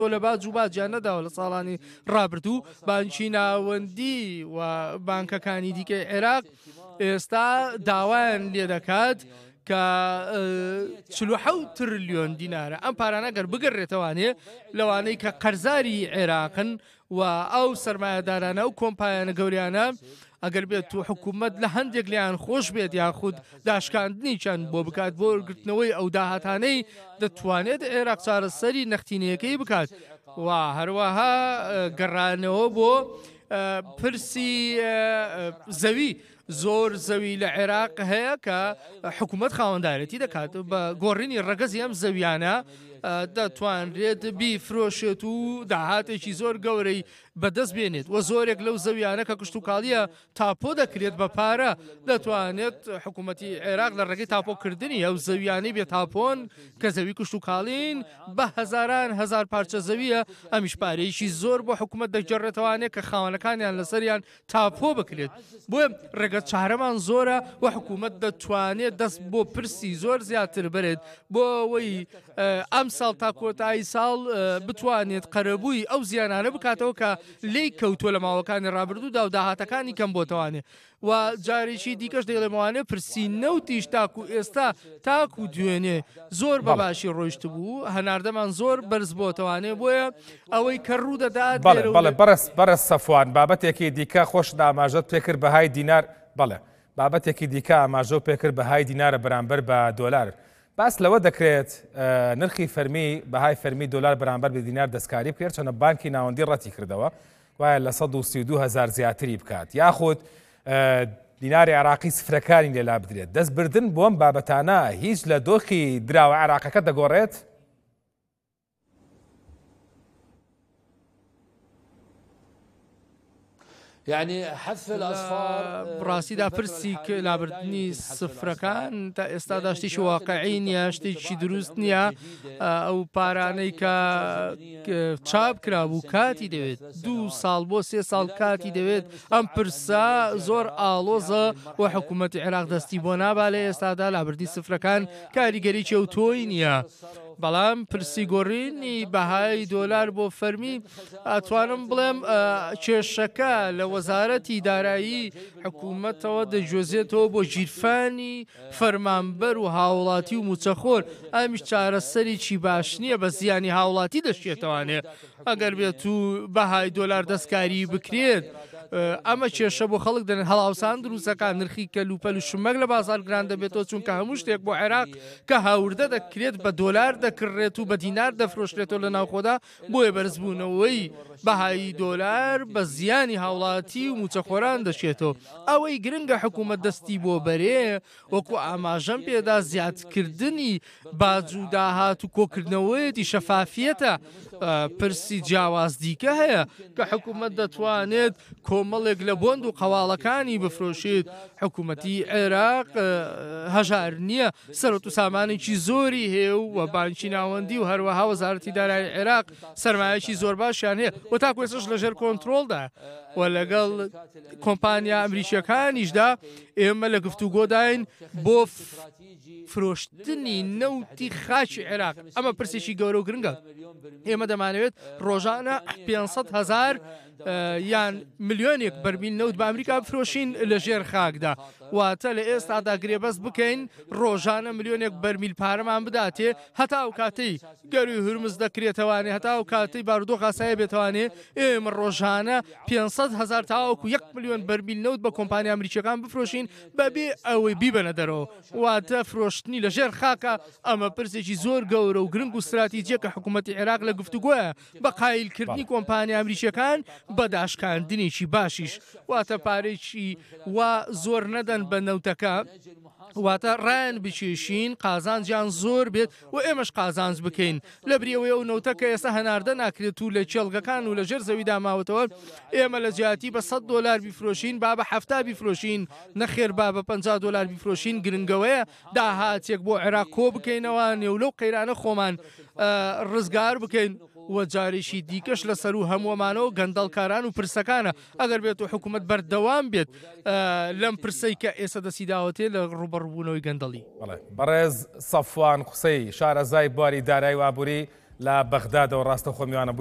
لە باج و باجیان نەداوە لە ساڵانی ڕابردوو بانکی ناوەندی و بانکەکانی دیکەی عێراق ئێستا داوایان لێ دەکات کە 47 تریلیۆن دینارە ئەم پارانە گەر بگەڕێتەوانێ لەوانەی کە قەرزاری عێراقن و ئەو سەرمایەدارانە و کۆمپایانە گەوریانە ئەگەر بێت و حکوومەت لە هەندێک لیان خۆش بێت یاخود داشکاندنی چەند بۆ بکات بۆ وەرگرتنەوەی ئەو داهاتانەی دەتوانێت عێراق چارەسەری نەختینەکەی بکات و هەروەها گەڕانەوە بۆ پرسی زەوی زۆر زەوی لە عێراق هەیە کە حکوومەت خاوەندارەتی دەکات بە گۆڕینی ڕەگەزی ئەم زەویانە دەتوانرێت بیفرۆشێت و داهاتێکی زۆر گەورەی بەدەست بێنێت و زۆرێک لەو زەویانە کە کشت و کاڵیە تاپۆ دەکرێت بە پارە دەتوانێت حکوومەتی عێراق لە ڕێگەی تاپۆکردنی ئەو زەویانەی بێت تاپۆن کە زەوی کشت و کاڵین بە هەزاران هەزار پارچە زەویە ئەمیش پارەیەکی زۆر بۆ حکوومەت دەجێڕێتەوانێت کە خاوەنەکانیان لەسەریان تاپۆ بکرێت بۆیە ڕێگە چارەمان زۆرە و حکوومەت دەتوانێت دەست بۆ پرسی زۆر زیاتر بێت بۆ ئەوەی ئەم ساڵ تا کۆتایی ساڵ بتوانێت قەرەبووی ئەو زیانانە بکاتەوە کە لی کەوتووە لە ماوەکانی ڕابردوودا و داهاتەکانی کەم بۆتەوانێ و جارێکی دیکەش دەڵێمەوانێ پرسی نەوتیش تاکو ئێستا تاکو دوێنێ زۆر بەباشی ڕۆیشت بوو هەناردەمان زۆر بەرز بۆتەوانێ بۆیە ئەوەی کە ڕوودەدات بەڵێ بەرز سەفوان بابەتێکی دیکە خۆش ئاماژەت پێکرد بەهای دینار بەڵێ بابەتێکی دیکە ئاماژە و پێکرد بەهای دینارە بەرامبەر بە دۆلار باس لەوە دەکرێت نرخی فەرمی بەهای فەرمی دۆلار بەرامبەر بە دینار دەستکاری بکرێت چەنە بانکی ناوەندی ڕەتی کردەوە وایە لە 132,000 زیاتری بکات یاخود دیناری عراقی سفرەکانی لێلا بدرێت دەستبردن بۆ ئەم بابەتانە هیچ لە دۆخی دراوە عراقەکە دەگۆڕێت؟ ڕاستیدا پرسی لابردنی سفرەکان تا ئێستا شتێکی واقعی نیە شتێکی دروست نییە ئەو پارانەی کە چاپ کرابوو کاتی دەوێت 2 ساڵ بۆ 3 ساڵ کاتی دەوێت ئەم پرسا زۆر ئاڵۆزە و حکوومەتی عێراق دەستی بۆ نابا لە ئێستادا لابردنی سفرەکان کاریگەری کێوتۆی نییە بەڵام پرسی گۆڕینی بەهای دۆلار بۆ فەرمی ئەتوانم بڵێم کێشەکە لە وەزارەتی دارایی حکوومەتەوە دەجۆزێتەوە بۆ ژیرفانی فەرمانبەر و هاوڵاتی و موچەخۆر ئەمیش چارەسەرێکی باش نییە بە زیانی هاوڵاتی دەشێتەوانێ ئەگەر بێت و بەهای دۆلار دەستکاری بکرێت ئەمە کێشە بۆ خەڵک دەن هەڵاوسان دروستەکان نرخی کەلوپەل و شمەک لە بازار گران دەبێتەوە چونکە هەموو شتێک بۆ عێراق کە هاوردە دەکرێت بە دۆلار دەکڕێت و بە دینار دەفرۆشرێتەوە لە ناوخۆدا بۆیە بەرزبوونەوەی بەهای دۆلار بە زیانی هاوڵاتی و موچەخۆران دەشێتەوە ئەوەی گرنگە حکوومەت دەستی بۆ بەرێ وەکو ئاماژەم پێدا زیادکردنی باج و داهات و کۆکردنەوەیەتی شەفافیەتە پرسی جیاواز دیکە هەیە کە حکوومەت دەتوانێت کۆمەڵێک لە بۆند و قەواڵەکانی بفرۆشێت حکوومەتی عێراق هەژار نییە سەرۆت و سامانێکی زۆری هەیە و بانکی ناوەندی و هەروەها وەزارەتی دارایی عێراق سەرمایەکی زۆر باشیان هەیە و تاکو ئێستاش لەژێر کۆنتڕۆڵدا و لەگەڵ کۆمپانیا ئەمریکیەکانیشدا ئێمە لە گفتوگۆداین بۆ فرۆشتنی نەوتی خاچی عێراق ئەمە پرسێکی گەورە و گرنگە ئێمە دەمانەوێت ڕۆژانە 500,000 یان ملیۆنێک بەرمیل نەوت بە ئەمریکا بفرۆشین لە ژێر خاکدا واتە لە ئێستادا گرێبەست بکەین ڕۆژانە ملیۆنێک بەرمیل پارەمان بداتێ هەتا ئەو کاتەی گەروی هورمز دەکرێتەوانێ هەتا ئەو کاتەی بارودۆ خاسایە بێتوانێ ئێمە ڕۆژانە 500,000 تاوەکو 1 ملیۆن بەرمیل نەوت بە کۆمپانیا ئەمریکیەکان بفرۆشین بەبێ ئەوەی بیبەنە دەرەوە واتە فرۆشتنی لە ژێر خاکە ئەمە پرسێکی زۆر گەورە و گرنگ و استراتیجیە کە حکوومەتی عێراق لە گفتوگۆیە بە قایلکردنی کۆمپانیا ئەمریکیەکان بە داشکاندنێکی باشیش واتە پارێکی وا زۆر نەدەن بە نەوتەکە واتە ڕایان بچێشین قازانجیان زۆر بێت و ئێمەش قازانج بکەین لە بریەوەی ئەو نەوتەکە ئێستا هەناردە ناکرێت و لە چێڵگەکان و لە ژێر زەویدا ماوەتەوە ئێمە لە جیاتی بە $100 بیفرۆشین با بە 70 بیفرۆشین نەخێر با بە $50 بیفرۆشین گرنگەوەیە داهاتێک بۆ عێراق کۆ بکەینەوە نێو لەو قەیرانە خۆمان ڕزگار بکەین و جارێکی دیکەش لەسەر و هەمووەمانەوە گەندەڵکاران و پرسەکانە ئەگەر بێت و حکوومەت بەردەوام بێت لەم پرسەی کە ئێستا دەسیداوەتێ لە ڕوبەڕبوونەوەی گەندەڵی بەڕێز سەفوان قسەی شارەزای بواری دارایی و ئابووری لە بەغدادەوە ڕاستە خۆمیوانە